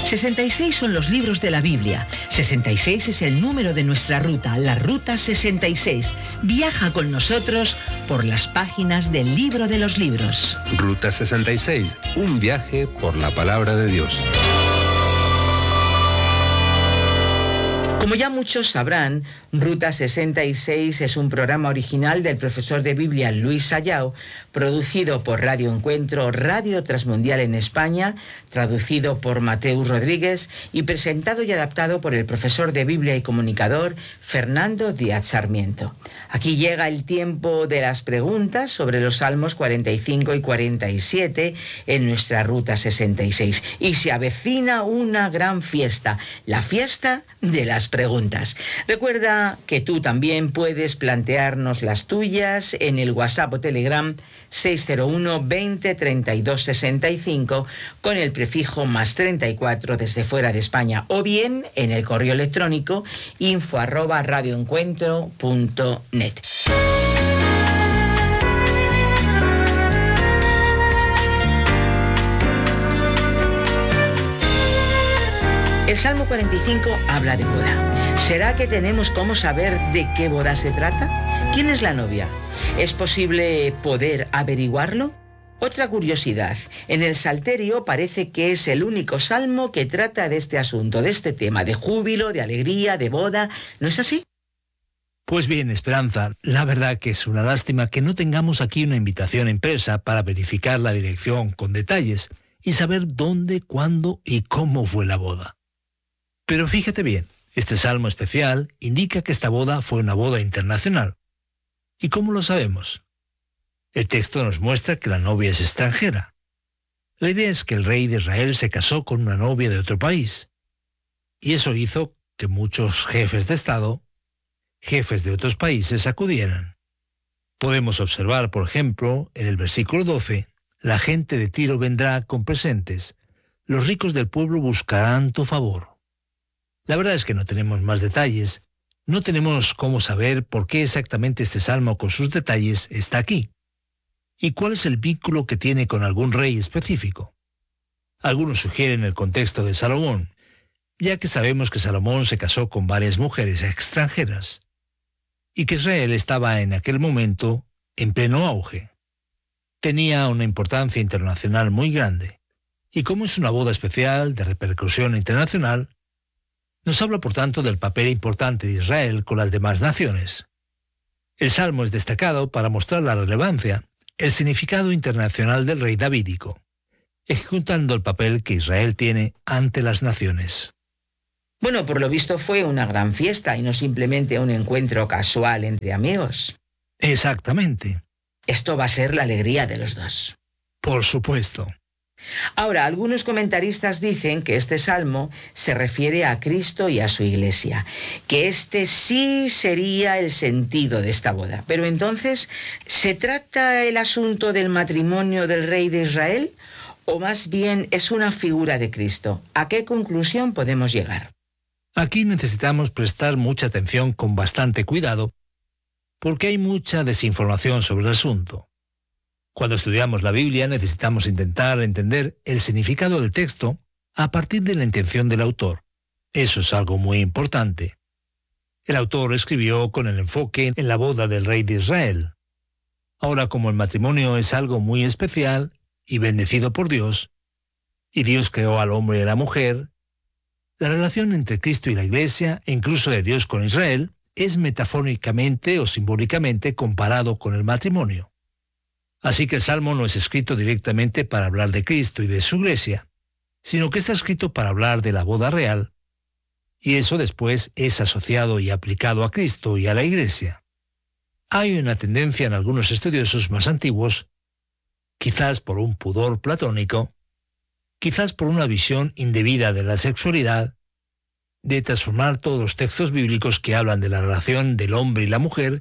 66 son los libros de la Biblia. 66 es el número de nuestra ruta, la Ruta 66. Viaja con nosotros por las páginas del Libro de los Libros. Ruta 66, un viaje por la palabra de Dios. Como ya muchos sabrán, Ruta 66 es un programa original del profesor de Biblia Luis Sayao, producido por Radio Encuentro, Radio Transmundial en España, traducido por Mateus Rodríguez y presentado y adaptado por el profesor de Biblia y comunicador Fernando Díaz Sarmiento. Aquí llega el tiempo de las preguntas sobre los Salmos 45 y 47 en nuestra Ruta 66. Y se avecina una gran fiesta, la fiesta de las preguntas. Recuerda que tú también puedes plantearnos las tuyas en el WhatsApp o Telegram 601 20 32 65 con el prefijo +34 desde fuera de España, o bien en el correo electrónico info@radioencuentro.net. El Salmo 45 habla de boda. ¿Será que tenemos cómo saber de qué boda se trata? ¿Quién es la novia? ¿Es posible poder averiguarlo? Otra curiosidad, en el Salterio parece que es el único salmo que trata de este asunto, de este tema, de júbilo, de alegría, de boda. ¿No es así? Pues bien, Esperanza, la verdad que es una lástima que no tengamos aquí una invitación impresa para verificar la dirección con detalles y saber dónde, cuándo y cómo fue la boda. Pero fíjate bien, este salmo especial indica que esta boda fue una boda internacional. ¿Y cómo lo sabemos? El texto nos muestra que la novia es extranjera. La idea es que el rey de Israel se casó con una novia de otro país. Y eso hizo que muchos jefes de Estado, jefes de otros países, acudieran. Podemos observar, por ejemplo, en el versículo 12, la gente de Tiro vendrá con presentes, los ricos del pueblo buscarán tu favor. La verdad es que no tenemos más detalles, no tenemos cómo saber por qué exactamente este salmo con sus detalles está aquí. ¿Y cuál es el vínculo que tiene con algún rey específico? Algunos sugieren el contexto de Salomón, ya que sabemos que Salomón se casó con varias mujeres extranjeras, y que Israel estaba en aquel momento en pleno auge. Tenía una importancia internacional muy grande, y como es una boda especial de repercusión internacional, nos habla por tanto del papel importante de Israel con las demás naciones. El salmo es destacado para mostrar la relevancia, el significado internacional del rey davídico, ejecutando el papel que Israel tiene ante las naciones. Bueno, por lo visto fue una gran fiesta y no simplemente un encuentro casual entre amigos. Exactamente. Esto va a ser la alegría de los dos. Por supuesto. Ahora, algunos comentaristas dicen que este salmo se refiere a Cristo y a su iglesia, que este sí sería el sentido de esta boda. Pero entonces, ¿se trata el asunto del matrimonio del rey de Israel o más bien es una figura de Cristo? ¿A qué conclusión podemos llegar? Aquí necesitamos prestar mucha atención con bastante cuidado, porque hay mucha desinformación sobre el asunto. Cuando estudiamos la Biblia necesitamos intentar entender el significado del texto a partir de la intención del autor. Eso es algo muy importante. El autor escribió con el enfoque en la boda del rey de Israel. Ahora, como el matrimonio es algo muy especial y bendecido por Dios, y Dios creó al hombre y a la mujer, la relación entre Cristo y la Iglesia, e incluso de Dios con Israel, es metafóricamente o simbólicamente comparado con el matrimonio. Así que el Salmo no es escrito directamente para hablar de Cristo y de su Iglesia, sino que está escrito para hablar de la boda real, y eso después es asociado y aplicado a Cristo y a la Iglesia. Hay una tendencia en algunos estudiosos más antiguos, quizás por un pudor platónico, quizás por una visión indebida de la sexualidad, de transformar todos los textos bíblicos que hablan de la relación del hombre y la mujer,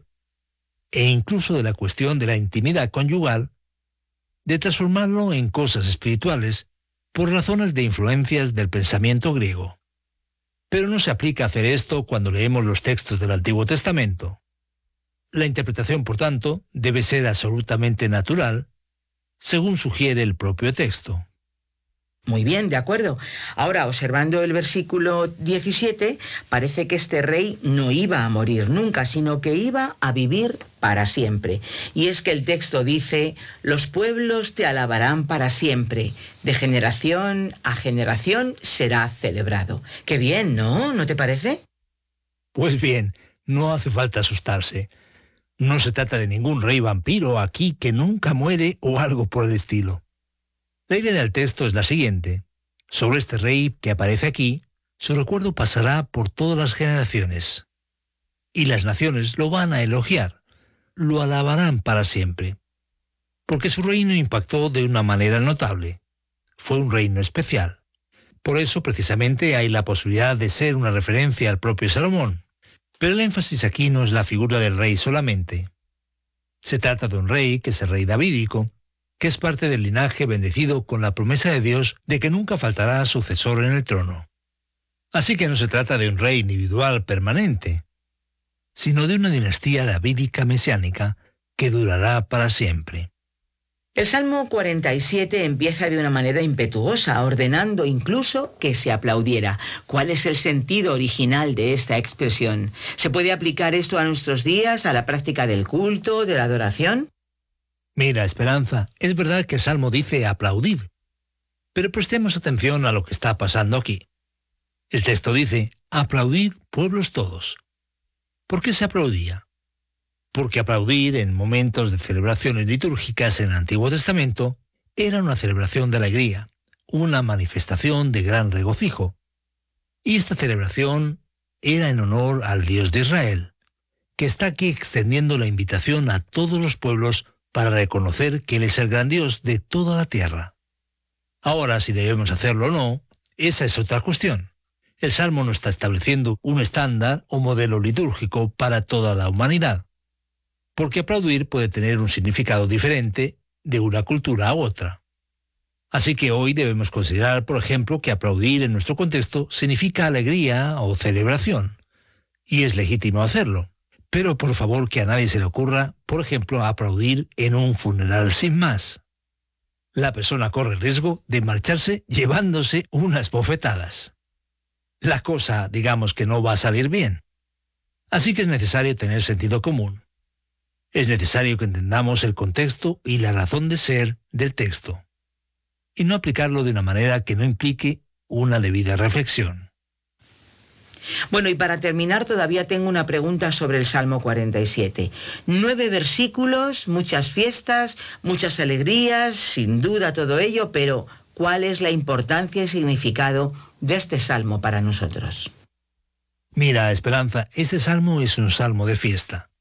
e incluso de la cuestión de la intimidad conyugal, de transformarlo en cosas espirituales por razones de influencias del pensamiento griego. Pero no se aplica hacer esto cuando leemos los textos del Antiguo Testamento. La interpretación, por tanto, debe ser absolutamente natural, según sugiere el propio texto. Muy bien, de acuerdo. Ahora, observando el versículo 17, parece que este rey no iba a morir nunca, sino que iba a vivir para siempre. Y es que el texto dice: los pueblos te alabarán para siempre, de generación a generación será celebrado. Qué bien, ¿no? ¿No te parece? Pues bien, no hace falta asustarse. No se trata de ningún rey vampiro aquí que nunca muere o algo por el estilo. La idea del texto es la siguiente. Sobre este rey que aparece aquí, su recuerdo pasará por todas las generaciones. Y las naciones lo van a elogiar, lo alabarán para siempre. Porque su reino impactó de una manera notable. Fue un reino especial. Por eso, precisamente, hay la posibilidad de ser una referencia al propio Salomón. Pero el énfasis aquí no es la figura del rey solamente. Se trata de un rey, que es el rey davídico, que es parte del linaje bendecido con la promesa de Dios de que nunca faltará sucesor en el trono. Así que no se trata de un rey individual permanente, sino de una dinastía davídica mesiánica que durará para siempre. El Salmo 47 empieza de una manera impetuosa, ordenando incluso que se aplaudiera. ¿Cuál es el sentido original de esta expresión? ¿Se puede aplicar esto a nuestros días, a la práctica del culto, de la adoración? Mira, Esperanza, es verdad que el Salmo dice aplaudid, pero prestemos atención a lo que está pasando aquí. El texto dice, aplaudid pueblos todos. ¿Por qué se aplaudía? Porque aplaudir en momentos de celebraciones litúrgicas en el Antiguo Testamento era una celebración de alegría, una manifestación de gran regocijo. Y esta celebración era en honor al Dios de Israel, que está aquí extendiendo la invitación a todos los pueblos para reconocer que Él es el gran Dios de toda la tierra. Ahora, si debemos hacerlo o no, esa es otra cuestión. El Salmo no está estableciendo un estándar o modelo litúrgico para toda la humanidad, porque aplaudir puede tener un significado diferente de una cultura a otra. Así que hoy debemos considerar, por ejemplo, que aplaudir en nuestro contexto significa alegría o celebración, y es legítimo hacerlo. Pero por favor que a nadie se le ocurra, por ejemplo, aplaudir en un funeral sin más. La persona corre el riesgo de marcharse llevándose unas bofetadas. La cosa, digamos que no va a salir bien. Así que es necesario tener sentido común. Es necesario que entendamos el contexto y la razón de ser del texto, y no aplicarlo de una manera que no implique una debida reflexión. Bueno, y para terminar todavía tengo una pregunta sobre el Salmo 47. 9 versículos, muchas fiestas, muchas alegrías, sin duda todo ello, pero ¿cuál es la importancia y significado de este Salmo para nosotros? Mira, Esperanza, este Salmo es un salmo de fiesta.